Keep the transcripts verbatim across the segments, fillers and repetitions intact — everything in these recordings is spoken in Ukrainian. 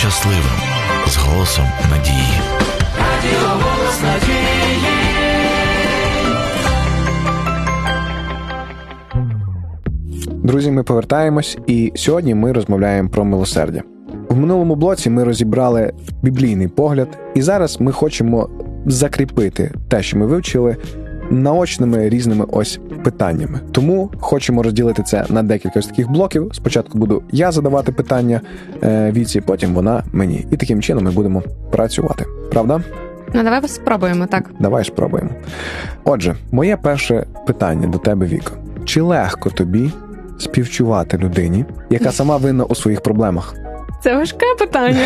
щасливим з голосом надії. Радіо «Голос надії». Друзі, ми повертаємось, і сьогодні ми розмовляємо про милосердя. В минулому блоці ми розібрали біблійний погляд, і зараз ми хочемо закріпити те, що ми вивчили, наочними різними ось питаннями. Тому хочемо розділити це на декілька з таких блоків. Спочатку буду я задавати питання е, Віці, потім вона мені. І таким чином ми будемо працювати. Правда? Ну, давай спробуємо, так. Давай спробуємо. Отже, моє перше питання до тебе, Віко. Чи легко тобі співчувати людині, яка сама винна у своїх проблемах? Це важке питання.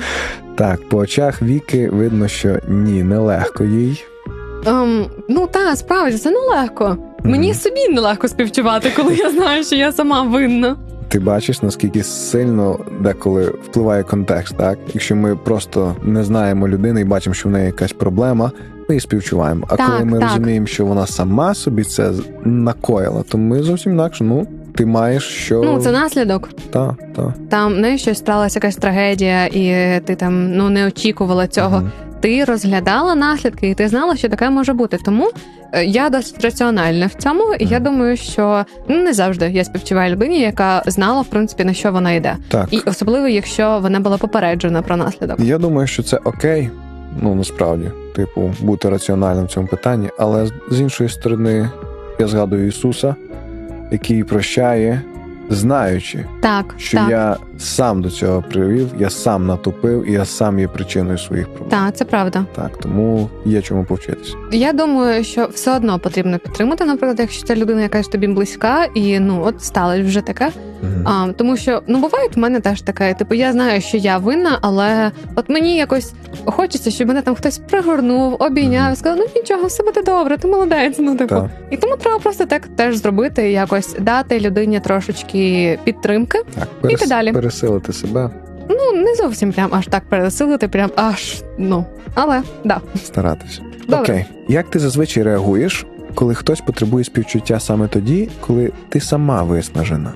Так, по очах Віки видно, що ні, нелегко їй. Um, ну так, справді, це нелегко. Mm-hmm. Мені собі нелегко співчувати, коли я знаю, що я сама винна. Ти бачиш, наскільки сильно деколи впливає контекст, так? Якщо ми просто не знаємо людини і бачимо, що в неї якась проблема, ми її співчуваємо. А так, коли ми так. розуміємо, що вона сама собі це накоїла, то ми зовсім інакше, ну, ти маєш що... Ну, це наслідок. Так, так. Там, не, щось сталася якась трагедія, і ти там, ну, не очікувала цього. Mm-hmm. Ти розглядала наслідки, і ти знала, що таке може бути. Тому я досить раціональна в цьому, і mm. я думаю, що ну, не завжди я співчуваю людині, яка знала, в принципі, на що вона йде. Так. І особливо, якщо вона була попереджена про наслідок. Я думаю, що це окей, ну, насправді, типу, бути раціональним в цьому питанні, але з іншої сторони, я згадую Ісуса, який прощає, знаючи, так, що так. я сам до цього привів, я сам натупив, і я сам є причиною своїх проблем. Так, це правда. Так, тому є чому повчитися. Я думаю, що все одно потрібно підтримати, наприклад, якщо ця людина якась тобі близька, і, ну, от сталося вже таке. Угу. А, тому що, ну, буває в мене теж таке, типу, я знаю, що я винна, але от мені якось хочеться, щоб мене там хтось пригорнув, обійняв, угу. сказав, ну, нічого, все буде добре, ти молодець, ну, типу. Так. І тому треба просто так теж зробити, якось дати людині трошечки підтримки, так, перес... і далі. пересилити себе. Ну, не зовсім прям аж так пересилити, прям аж, ну, але, да. Старатися. Добре. Окей. Як ти зазвичай реагуєш, коли хтось потребує співчуття саме тоді, коли ти сама виснажена?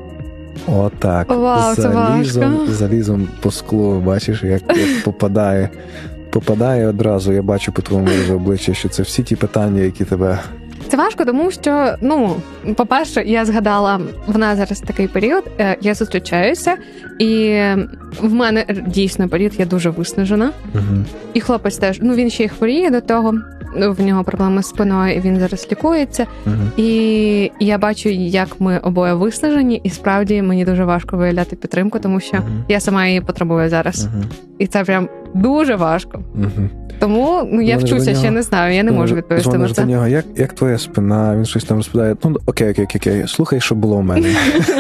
Отак. Вау, це залізом, важко. залізом по склу, бачиш, як, як попадає. Попадає одразу, я бачу по твоєму обличчі, що це всі ті питання, які тебе... Це важко, тому що, ну, по-перше, я згадала, в нас зараз такий період, я зустрічаюся, і в мене дійсно період, я дуже виснажена. Угу. І хлопець теж, ну, він ще й хворіє до того, в нього проблеми з спиною, і він зараз лікується. Угу. І я бачу, як ми обоє виснажені, і справді мені дуже важко виявляти підтримку, тому що угу. я сама її потребую зараз. Угу. І це прям дуже важко. Угу. Тому ну, я вчуся, ще не знаю, я не можу відповісти на це. До нього, як, як твоя спина, він щось там розповідає, ну, окей, окей, окей, слухай, що було у мене.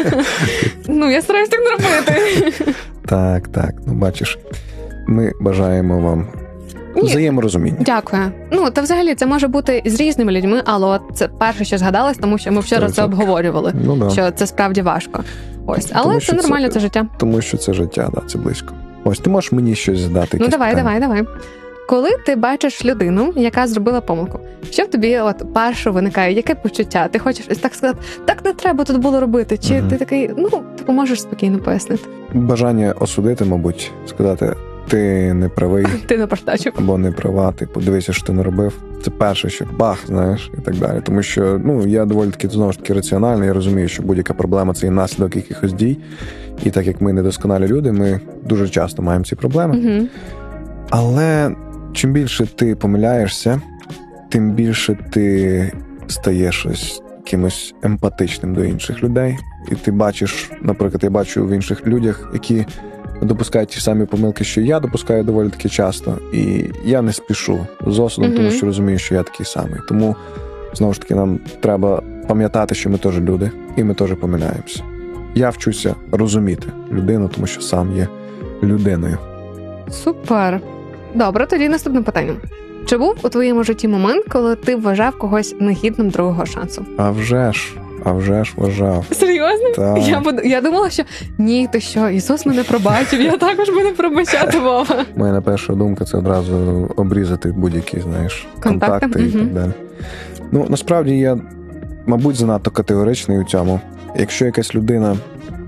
Ну, я стараюсь так не робити. Так, так, ну, бачиш, ми бажаємо вам взаєморозуміння. Дякую. Ну, та взагалі, це може бути з різними людьми, але от це перше, що згадалось, тому що ми вчора це обговорювали, ну, да. що це справді важко. Ось, але тому, це нормально, це, це життя. Тому що це життя, да, це близько. Ось, ти можеш мені щось задати? Ну, давай, питання? давай, давай. Коли ти бачиш людину, яка зробила помилку, що в тобі от перше виникає? Яке почуття? Ти хочеш так сказати, так не треба тут було робити? Чи угу. ти такий, ну, ти можеш спокійно пояснити? Бажання осудити, мабуть, сказати, ти не правий. Ти не партачив. Або не права, ти подивися, що ти не робив. Це перше, що бах, знаєш, і так далі. Тому що, ну, я доволі таки, знову ж таки, раціональний, я розумію, що будь-яка проблема – це є наслідок якихось дій. І так як ми недосконалі люди, ми дуже часто маємо ці проблеми. Угу. Але чим більше ти помиляєшся, тим більше ти стаєш ось якимось емпатичним до інших людей. І ти бачиш, наприклад, я бачу в інших людях, які допускають ті самі помилки, що я допускаю доволі таки часто. І я не спішу з осудом, mm-hmm. тому що розумію, що я такий самий. Тому, знову ж таки, нам треба пам'ятати, що ми теж люди, і ми теж помиляємося. Я вчуся розуміти людину, тому що сам є людиною. Супер. Добре, тоді наступне питання. Чи був у твоєму житті момент, коли ти вважав когось негідним другого шансу? А вже ж, а вже ж вважав. Серйозно? Так. Я, буду, я думала, що ні, ти що, Ісус мене пробачив, я також буду пробачати, Вова. Моя перша думка – це одразу обрізати будь-які, знаєш, контакти, контакти і угу. так далі. Ну, насправді, я, мабуть, занадто категоричний у цьому. Якщо якась людина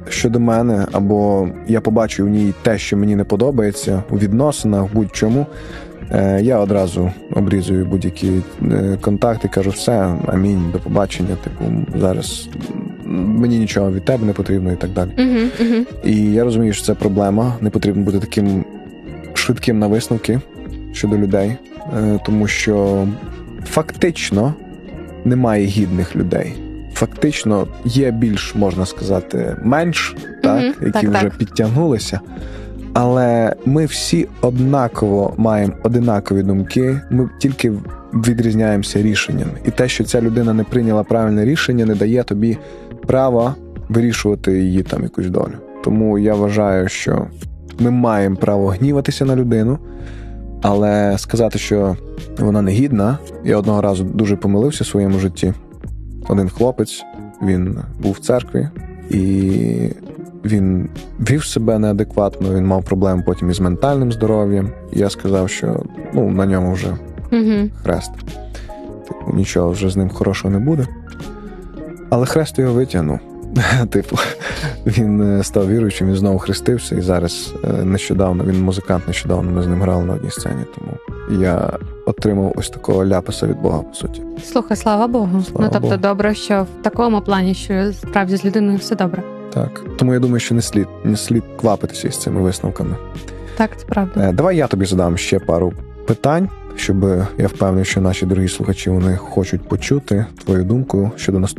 щодо мене, або я побачу в ній те, що мені не подобається, у відносинах, в будь-чому, я одразу обрізую будь-які контакти, кажу, все, амінь, до побачення, типу, зараз мені нічого від тебе не потрібно і так далі. Uh-huh, uh-huh. І я розумію, що це проблема, не потрібно бути таким швидким на висновки щодо людей, тому що фактично немає гідних людей. Фактично є більш, можна сказати, менш, так, uh-huh, які так, вже так. підтягнулися. Але ми всі однаково маємо одинакові думки, ми тільки відрізняємося рішеннями. І те, що ця людина не прийняла правильне рішення, не дає тобі права вирішувати її там якусь долю. Тому я вважаю, що ми маємо право гніватися на людину, але сказати, що вона не гідна, я одного разу дуже помилився в своєму житті. Один хлопець, він був в церкві, і він вів себе неадекватно, він мав проблеми потім із ментальним здоров'ям. І я сказав, що ну, на ньому вже uh-huh. хрест. Типу, нічого вже з ним хорошого не буде. Але хрест його витягнув. Типу, він став віруючим, він знову хрестився, і зараз нещодавно, він музикант, нещодавно ми з ним грали на одній сцені, тому я отримав ось такого ляпаса від Бога, по суті. Слухай, слава Богу. Слава ну, тобто Богу. Добре, що в такому плані, що справді з людиною все добре. Так, тому я думаю, що не слід, не слід квапитися із цими висновками. Так, це правда. Давай я тобі задам ще пару питань, щоб я впевнений, що наші дорогі слухачі, вони хочуть почути твою думку щодо наступного.